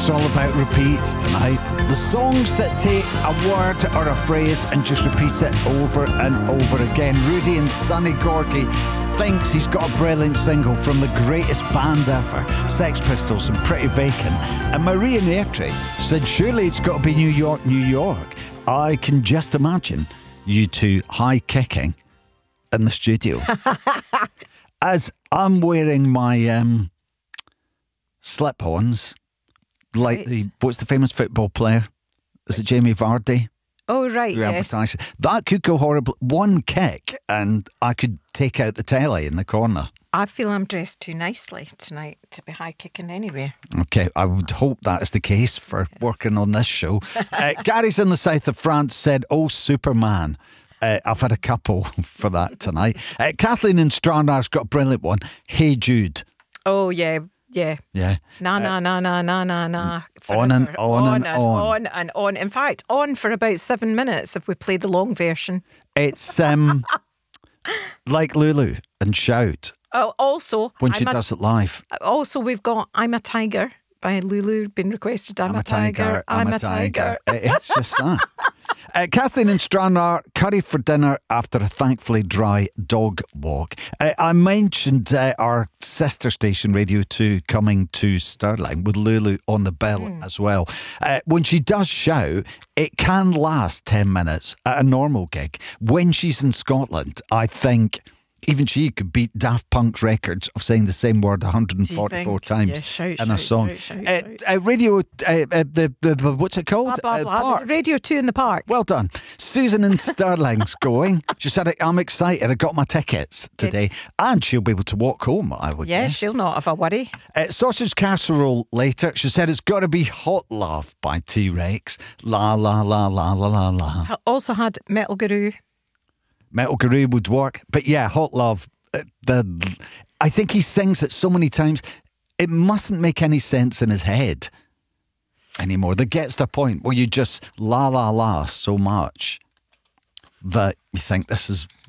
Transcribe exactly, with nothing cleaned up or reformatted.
It's all about repeats tonight. The songs that take a word or a phrase and just repeat it over and over again. Rudy and Sonny Gorgie thinks he's got a brilliant single from the greatest band ever, Sex Pistols and Pretty Vacant. And Maria Nairtrey said, surely it's got to be New York, New York. I can just imagine you two high-kicking in the studio. As I'm wearing my um, slip-ons, like Right. the, what's the famous football player? Is it Jamie Vardy? Oh, right, Who yes. advertises? That could go horrible. One kick and I could take out the telly in the corner. I feel I'm dressed too nicely tonight to be high kicking anywhere. Okay, I would hope that is the case for working on this show. uh, Gary's in the south of France said, oh, Superman. Uh, I've had a couple for that tonight. Uh, Kathleen in Stranraer's got a brilliant one. Hey Jude. Oh, yeah, yeah. Yeah. Na, na, na, na, na, na, na. on and Forever. on and on. on and on. In fact, on for about seven minutes if we play the long version. It's um like Lulu and Shout Oh, also, when she I'm a- does it live. also we've got I'm a Tiger by Lulu been requested. I'm, a tiger. I'm, a tiger. It's just that. Uh, Kathleen in Stranraer, curry for dinner after a thankfully dry dog walk. Uh, I mentioned uh, our sister station, Radio two, coming to Stirling with Lulu on the bill Mm. as well. Uh, when she does shout, it can last ten minutes at a normal gig. When she's in Scotland, I think even she could beat Daft Punk's records of saying the same word one hundred forty-four think? times Yeah, shout, in a shout, song. shout, shout, Uh, shout. uh, radio, uh, uh, the, the, the, what's it called? Blah, blah, Uh, blah. Park. Radio two in the park. Well done. Susan in Stirling's going. She said, I'm excited. I got my tickets today. Yes. And she'll be able to walk home, I would yeah, guess. she'll not have a worry. Uh, sausage casserole later. She said, it's got to be Hot Love by T-Rex. La, la, la, la, la, la, la. Ha- Also had Metal Guru. Metal Guru would work. But yeah, Hot Love. Uh, the I think he sings it so many times, it mustn't make any sense in his head anymore. There gets to a point where you just la, la, la so much that you think this is